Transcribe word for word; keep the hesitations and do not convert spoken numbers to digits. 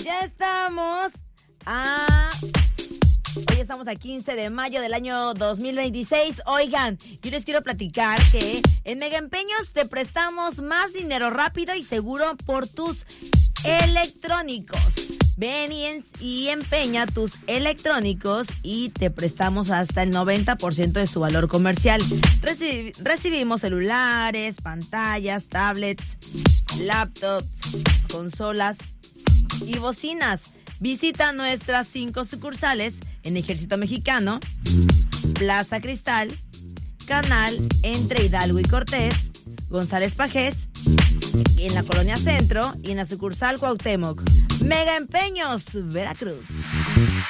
Ya estamos a... Hoy estamos a quince de mayo del año dos mil veintiséis. Oigan, yo les quiero platicar que en Mega Empeños te prestamos más dinero rápido y seguro por tus electrónicos. Ven y, en, y empeña tus electrónicos y te prestamos hasta el noventa por ciento de su valor comercial. Reci- recibimos celulares, pantallas, tablets, laptops, consolas y bocinas. Visita nuestras cinco sucursales en Ejército Mexicano, Plaza Cristal, Canal entre Hidalgo y Cortés, González Pajés, en la Colonia Centro y en la sucursal Cuauhtémoc. Mega Empeños, Veracruz.